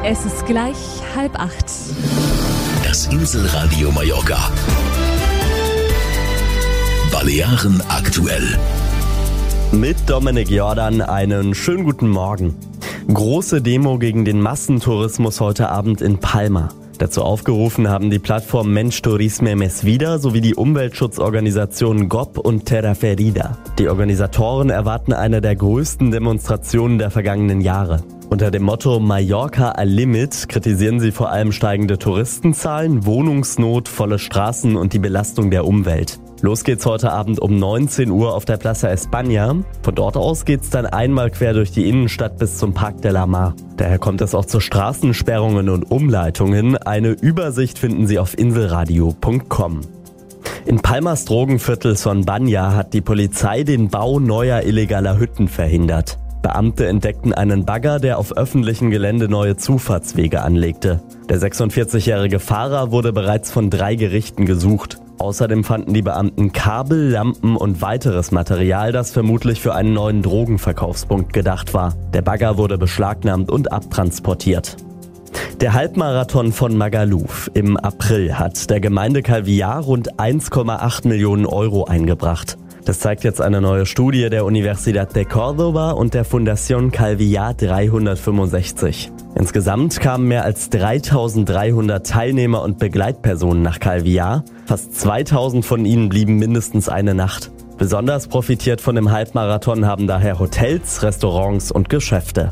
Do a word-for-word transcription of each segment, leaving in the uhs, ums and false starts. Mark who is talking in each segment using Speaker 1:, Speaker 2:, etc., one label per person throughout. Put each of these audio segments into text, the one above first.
Speaker 1: Es ist gleich halb acht.
Speaker 2: Das Inselradio Mallorca. Balearen aktuell.
Speaker 3: Mit Dominik Jordan einen schönen guten Morgen. Große Demo gegen den Massentourismus heute Abend in Palma. Dazu aufgerufen haben die Plattform Mensch Turisme Mes Vida sowie die Umweltschutzorganisationen G O P und Terra Ferida. Die Organisatoren erwarten eine der größten Demonstrationen der vergangenen Jahre. Unter dem Motto Mallorca al Limit kritisieren sie vor allem steigende Touristenzahlen, Wohnungsnot, volle Straßen und die Belastung der Umwelt. Los geht's heute Abend um neunzehn Uhr auf der Plaza España. Von dort aus geht's dann einmal quer durch die Innenstadt bis zum Parc de la Mar. Daher kommt es auch zu Straßensperrungen und Umleitungen. Eine Übersicht finden Sie auf inselradio punkt com. In Palmas Drogenviertel Son Banya hat die Polizei den Bau neuer illegaler Hütten verhindert. Beamte entdeckten einen Bagger, der auf öffentlichem Gelände neue Zufahrtswege anlegte. Der sechsundvierzigjährige Fahrer wurde bereits von drei Gerichten gesucht. Außerdem fanden die Beamten Kabel, Lampen und weiteres Material, das vermutlich für einen neuen Drogenverkaufspunkt gedacht war. Der Bagger wurde beschlagnahmt und abtransportiert. Der Halbmarathon von Magaluf im April hat der Gemeinde Calvià rund eins Komma acht Millionen Euro eingebracht. Das zeigt jetzt eine neue Studie der Universidad de Córdoba und der Fundación Calvià dreihundertfünfundsechzig. Insgesamt kamen mehr als dreitausenddreihundert Teilnehmer und Begleitpersonen nach Calvià. Fast zweitausend von ihnen blieben mindestens eine Nacht. Besonders profitiert von dem Halbmarathon haben daher Hotels, Restaurants und Geschäfte.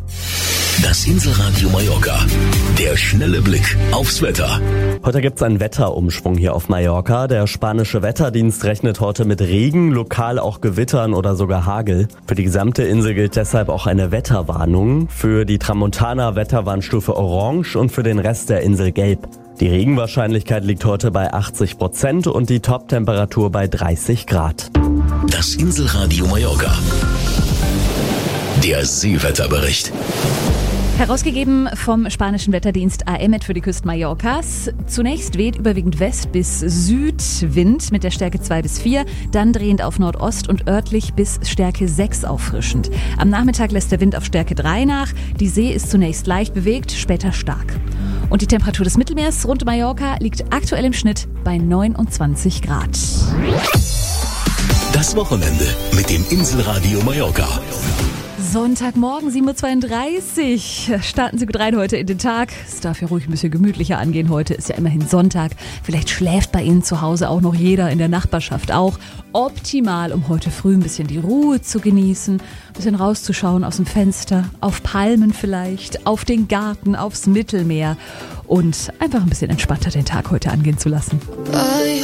Speaker 2: Das Inselradio Mallorca. Der schnelle Blick aufs Wetter.
Speaker 3: Heute gibt's einen Wetterumschwung hier auf Mallorca. Der spanische Wetterdienst rechnet heute mit Regen, lokal auch Gewittern oder sogar Hagel. Für die gesamte Insel gilt deshalb auch eine Wetterwarnung. Für die Tramontana Wetterwarnstufe Orange und für den Rest der Insel Gelb. Die Regenwahrscheinlichkeit liegt heute bei achtzig Prozent und die Toptemperatur bei dreißig Grad.
Speaker 2: Das Inselradio Mallorca. Der Seewetterbericht.
Speaker 1: Herausgegeben vom spanischen Wetterdienst A E M E T für die Küsten Mallorcas. Zunächst weht überwiegend West- bis Südwind mit der Stärke zwei bis vier, dann drehend auf Nordost und örtlich bis Stärke sechs auffrischend. Am Nachmittag lässt der Wind auf Stärke drei nach. Die See ist zunächst leicht bewegt, später stark. Und die Temperatur des Mittelmeers rund um Mallorca liegt aktuell im Schnitt bei neunundzwanzig Grad.
Speaker 2: Das Wochenende mit dem Inselradio Mallorca.
Speaker 1: Sonntagmorgen, sieben Uhr zweiunddreißig. Starten Sie gut rein heute in den Tag. Es darf ja ruhig ein bisschen gemütlicher angehen. Heute ist ja immerhin Sonntag. Vielleicht schläft bei Ihnen zu Hause auch noch jeder, in der Nachbarschaft auch. Optimal, um heute früh ein bisschen die Ruhe zu genießen, ein bisschen rauszuschauen aus dem Fenster, auf Palmen vielleicht, auf den Garten, aufs Mittelmeer und einfach ein bisschen entspannter den Tag heute angehen zu lassen.